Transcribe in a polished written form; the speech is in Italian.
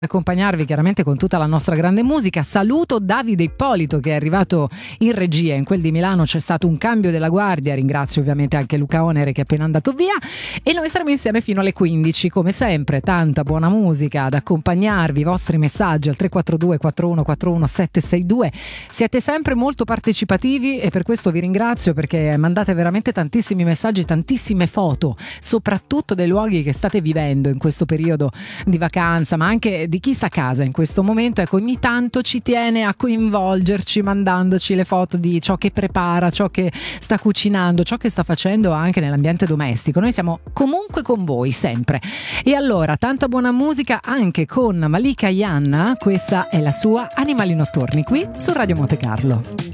accompagnarvi chiaramente con tutta la nostra grande musica. Saluto Davide Ippolito che è arrivato in regia. In quel di Milano c'è stato un cambio della guardia, ringrazio ovviamente anche Luca Onere che è appena andato via, e noi saremo insieme fino alle 15 come sempre. Tanta buona musica ad accompagnarvi, i vostri messaggi al 342 4141 762. Siete sempre molto partecipativi e per questo vi ringrazio, perché mandate veramente tantissimi messaggi, tantissime foto, soprattutto dei luoghi che state vivendo in questo periodo di vacanza, ma anche di chi sta a casa in questo momento. Ecco, ogni tanto ci tiene a coinvolgerci mandandoci le foto di ciò che prepara, ciò che sta cucinando, ciò che sta facendo anche nell'ambiente domestico. Noi siamo comunque con voi sempre. E allora, tanta buona musica anche con Malika Ianna. Questa è la sua Animali Notturni qui su Radio Monte Carlo.